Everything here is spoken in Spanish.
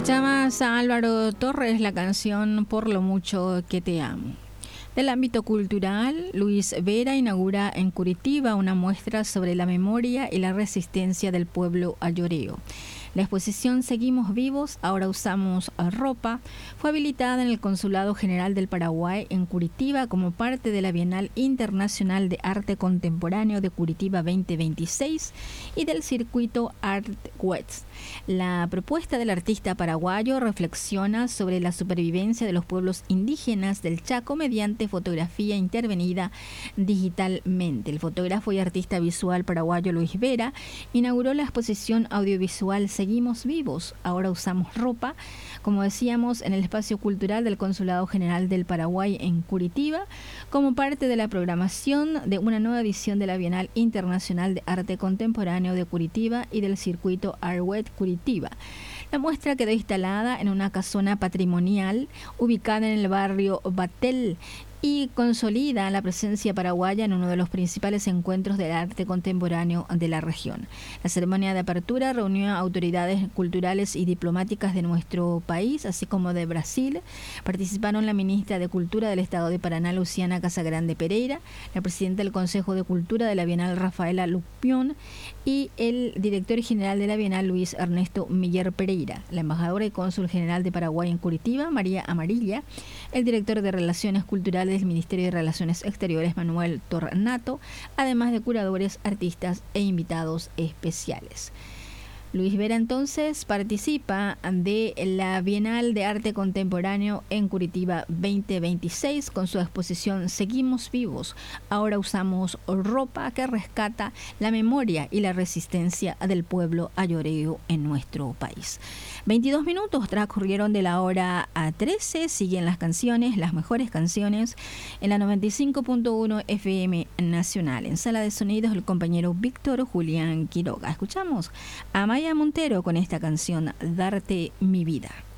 Escuchamos a Álvaro Torres la canción Por lo mucho que te amo. Del ámbito cultural, Luis Vera inaugura en Curitiba una muestra sobre la memoria y la resistencia del pueblo ayoreo. La exposición Seguimos Vivos, ahora usamos ropa, fue habilitada en el Consulado General del Paraguay en Curitiba como parte de la Bienal Internacional de Arte Contemporáneo de Curitiba 2026 y del circuito Art West. La propuesta del artista paraguayo reflexiona sobre la supervivencia de los pueblos indígenas del Chaco mediante fotografía intervenida digitalmente. El fotógrafo y artista visual paraguayo Luis Vera inauguró la exposición audiovisual Seguimos Vivos, ahora usamos ropa, como decíamos, en el espacio cultural del Consulado General del Paraguay en Curitiba, como parte de la programación de una nueva edición de la Bienal Internacional de Arte Contemporáneo de Curitiba y del circuito Artwet Curitiba. La muestra quedó instalada en una casona patrimonial ubicada en el barrio Batel y consolida la presencia paraguaya en uno de los principales encuentros del arte contemporáneo de la región. La ceremonia de apertura reunió a autoridades culturales y diplomáticas de nuestro país, así como de Brasil. Participaron la ministra de Cultura del Estado de Paraná, Luciana Casagrande Pereira, la presidenta del Consejo de Cultura de la Bienal, Rafaela Lupión, y el director general de la Bienal, Luis Ernesto Miller Pereira, la embajadora y cónsul general de Paraguay en Curitiba, María Amarilla, el director de Relaciones Culturales del Ministerio de Relaciones Exteriores, Manuel Tornato, además de curadores, artistas e invitados especiales. Luis Vera entonces participa de la Bienal de Arte Contemporáneo en Curitiba 2026 con su exposición Seguimos Vivos, ahora usamos ropa, que rescata la memoria y la resistencia del pueblo ayoreo en nuestro país. 22 minutos transcurrieron de la hora a 13, siguen las canciones, las mejores canciones en la 95.1 FM Nacional. En Sala de Sonidos el compañero Víctor Julián Quiroga. Escuchamos a Maya Montero con esta canción Darte mi vida.